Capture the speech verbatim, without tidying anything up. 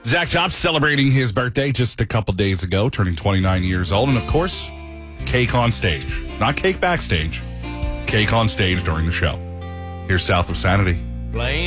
Zach Top celebrating his birthday just a couple days ago, turning twenty-nine years old. And, of course, cake on stage. Not cake backstage. Cake on stage during the show. Here's South of Sanity. Playing